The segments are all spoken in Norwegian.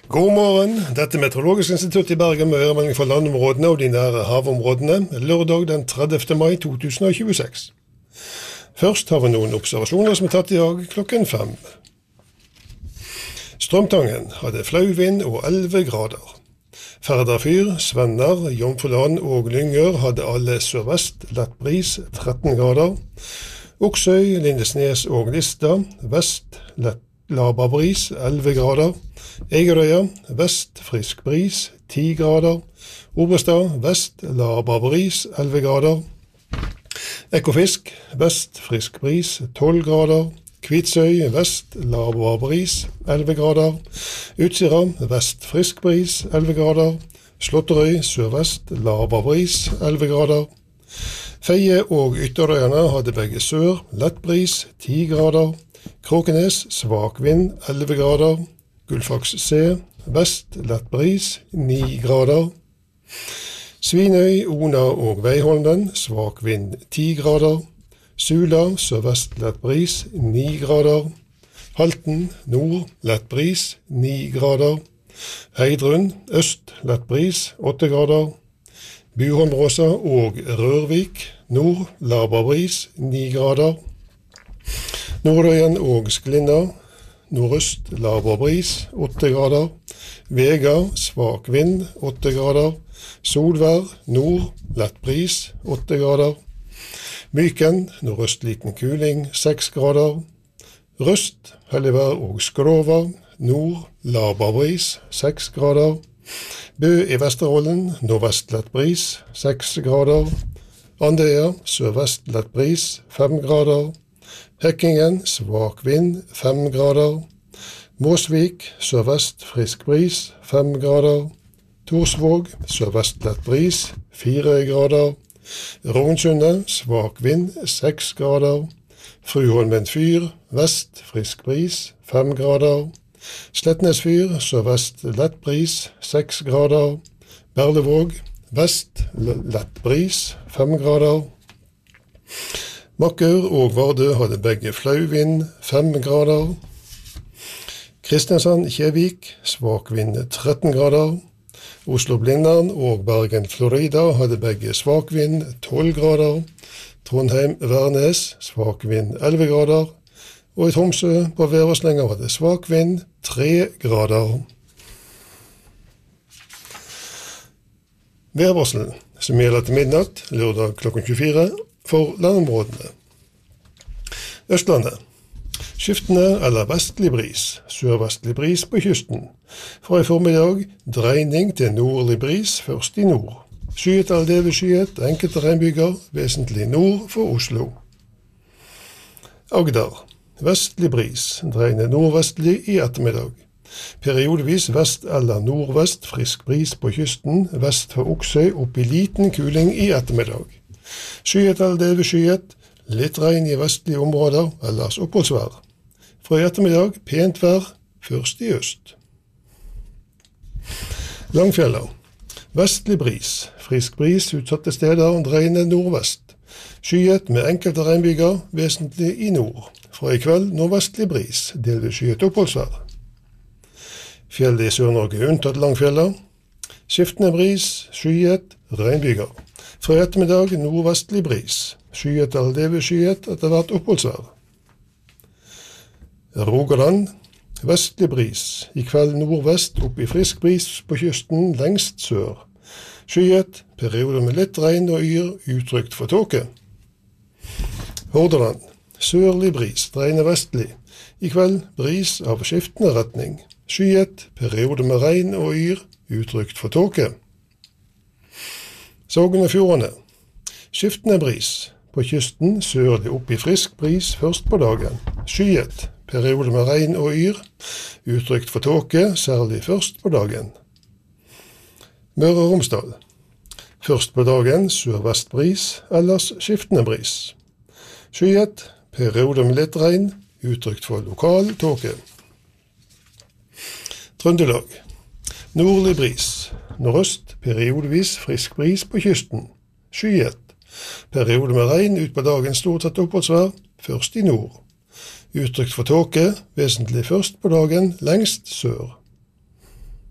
God morgen, dette Meteorologisk institutt i Bergen med værmelding for landområdene og de nære havområdene, lørdag den 30. mai 2026. Først har vi noen observasjoner som tatt i dag klokken 5. Strømtangen hadde flau vind og 11 grader. Færderfyr, Svenner, Jomfruland og Lyngør hadde alle sørvest, lett bris 13 grader. Oksøy, Lindesnes og Lista, vest, lett laber bris 11 grader. Egerøya, vest, frisk bris 10 grader. Obrestad, vest, laber bris 11 grader. Ekofisk, vest, frisk bris 12 grader. Kvitsøy, vest, laber bris 11 grader. Utsira, vest, frisk bris 11 grader. Slåtterøy, sørvest, laber bris 11 grader. Feie og Ytterøyene hadde begge sør, lett bris 10 grader. Kråkenes, svak vind 11 grader. Gullfaks C, vest, lett bris 9 grader. Svinøy, Ona og Veiholmen, svak vind 10 grader. Sula, sørvest, lett bris 9 grader. Halten, nord, lett bris 9 grader. Heidrun, øst, lett bris 8 grader. Buholmbråsa og Rørvik, nord, laber bris 9 grader. Nordøyen og Sklinna, nordøst, laber bris 8 grader. Vega, svak vind 8 grader. Solvær, nord, lett bris 8 grader. Myken, nordøst liten kuling 6 grader. Røst, Hellevær og Skrova, nord, laber bris 6 grader. Bø i Vesterhollen, nordvest lett bris 6 grader. Andøya, sørvest lett bris 5 grader. Hekkingen, svak vind 5 grader. Måsvik, sørvest frisk bris 5 grader. Torsvåg, sørvest lett bris 4 grader. Rognsundet, svak vind 6 grader. Fruholmen fyr, vest frisk bris 5 grader. Slettnes fyr, sørvest lett bris 6 grader. Berlevåg, vest lett bris 5 grader. Makker og Vardø hadde begge flau vind 5 grader. Kristiansand-Kjevik, svak vind 13 grader. Oslo-Blindern og Bergen-Florida hadde begge svak vind 12 grader. Trondheim-Værnes, svak vind 11 grader. Og i Tromsø på Værvarslenger hadde svak vind 3 grader. Værvarsel som gjelder til midnatt, lørdag klokken 24, for landområdene. Østlandet. Skiftende eller vestlig bris, sørvestlig bris på kysten. Fra i formiddag, dreining til nordlig bris, først i nord. Skyet eller delvis enkelte regnbyger, vesentlig nord for Oslo. Agder. Vestlig bris, dreiende nordvestlig i ettermiddag. Periodevis vest eller nordvest, frisk bris på kysten, vest for Oksøy, opp i liten kuling i ettermiddag. Skyet eller delvis skyet, litt regn i vestlige områder, ellers oppholdsvær. Fra i ettermiddag, pent vær, først i øst. Langfjella. Vestlig bris, frisk bris utsatte steder, dreiende nordvest. Skyet med enkelte regnbyger, vesentlig i nord. Fra i kveld nordvestlig bris, delvis skyet oppholdsvær. Fjellet i Sør-Norge unntatt Langfjella. Skiftende bris, skyet, regnbyger. Fra i ettermiddag nordvestlig bris, skyet eller delvis skyet, etter hvert oppholdsvær. Rogaland, vestlig bris, i kveld nordvest, opp i frisk bris på kysten lengst sør. Skyet, perioder med litt regn og yr, utrygt for tåke. Hordaland, sørlig bris, dreiende vestlig, i kveld bris av skiftende retning. Skyet, perioder med regn og yr, utrygt for tåke. Sogn og Fjordane. Skiftende bris. På kysten sørlig opp i frisk bris først på dagen. Skyet. Perioder med regn og yr. Utrygt for tåke, særlig først på dagen. Møre og Romsdal. Først på dagen sørvest bris, ellers skiftende bris. Skyet. Perioder med litt regn. Utrygt for lokal tåke. Trøndelag. Nordlig bris. Nordøst, periodevis frisk bris på kysten. Skyet. Perioder med regn ut på dagen stort sett oppholdsvær, først i nord. Utrygt for tåke, vesentlig først på dagen lengst sør.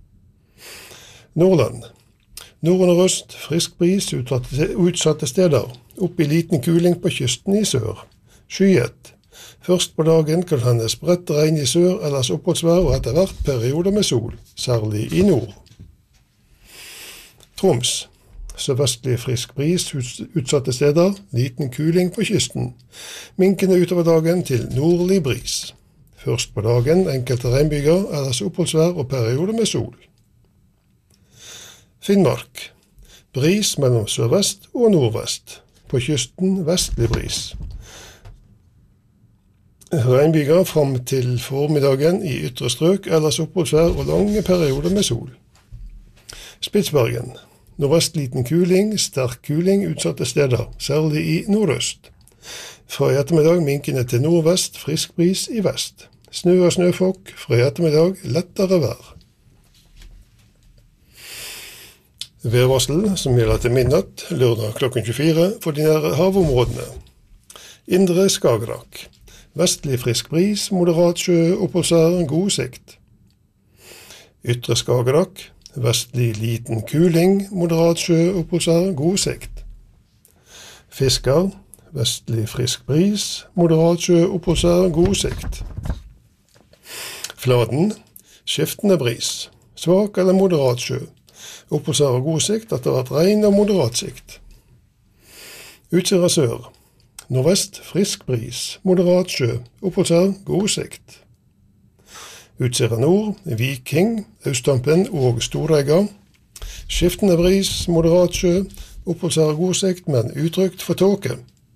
Nordland. Nord- og øst, frisk bris utsatte steder. Opp i liten kuling på kysten i sør. Skyet. Først på dagen kan hende spredt regn i sør, ellers oppholdsvær og etter hvert perioder med sol, særlig i nord. Troms. Sørvestlig frisk bris utsatte steder, liten kuling på kysten. Minkende utover dagen til nordlig bris. Først på dagen enkelte regnbyger, ellers oppholdsvær og perioder med sol. Finnmark. Bris mellom sørvest og nordvest. På kysten vestlig bris. Regnbyger fram til formiddagen i ytre strøk, ellers oppholdsvær og lange perioder med sol. Spitsbergen. Nordvest liten kuling, sterk kuling utsatte steder, særlig i nordøst. Fra i ettermiddag minkende til nordvest, frisk bris i vest. Snø og snøfokk, fra i ettermiddag lettere vær. Værvarsel som gjelder til midnatt, lørdag klokken 24 for de nære havområdene. Indre Skagerrak. Vestlig frisk bris, moderat sjø, oppholdsvær, god sikt. Ytre Skagerrak. Vestlig liten kuling, moderat sjø, oppholdsvær, god sikt. Fisker. Vestlig frisk bris, moderat sjø, oppholdsvær, god sikt. Fladen. Skiftende bris, svak eller moderat sjø. Oppholdsvær og god sikt etter hvert regn og moderat sikt. Utsira sør. Nordvest frisk bris, moderat sjø, oppholdsvær, god sikt. Utsira nord, Viking, Austtampen og Storegga. Skiftende bris, moderat sjø, oppholdsvær god sikt, men utrygt for tåke.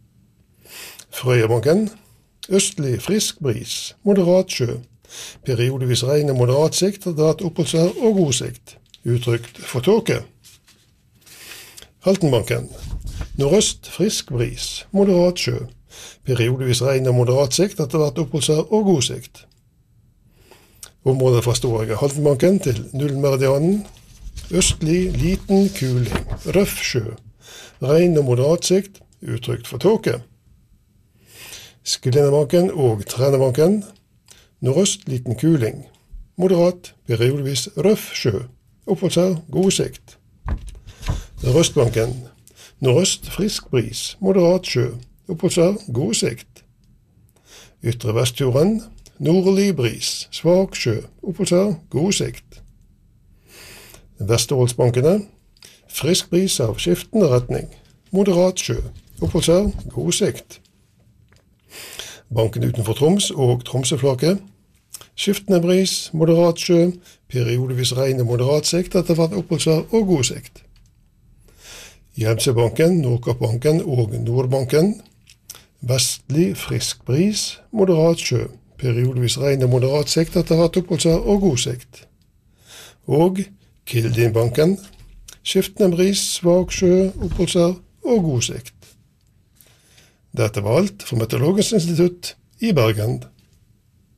Frøyabanken. Østlig frisk bris, moderat sjø. Periodevis regn og moderat sikt, etter oppholdsvær og god sikt. Utrygt for tåke. Haltenbanken. Nordøst frisk bris, moderat sjø. Periodevis regn og moderat sikt, etter oppholdsvær og god sikt. Området fra Storegga Haltenbanken til nullmeridianen. Østlig liten kuling, røff sjø. Regn og moderat sikt, utrygt for tåke. Sklinnebanken og Trænebanken. Nordøst liten kuling. Moderat, periodevis røff sjø. Oppholdsvær, god sikt. Røstbanken. Nordøst frisk bris, moderat sjø. Oppholdsvær, god sikt. Ytre Vestfjorden. Nordlig bris, svak sjø. Oppholdsvær, god sikt. Vesterålsbankene. Frisk bris av skiftende retning. Moderat sjø. Oppholdsvær, god sikt. Banken utenfor Troms og Tromsøflaket. Skiftende bris, moderat sjø, periodevis regn og moderat sikt etter hvert oppholdsvær og god sikt. Hjemsebanken, Nordkappbanken og Nordbanken. Vestlig frisk bris, moderat sjø, periodevis regn og moderat sikt etter hvert oppholdsvær og god sikt. Og Kildinbanken. Skiftende bris, svak sjø, oppholdsvær og god sikt. Dette var alt fra Meteorologisk institutt i Bergen.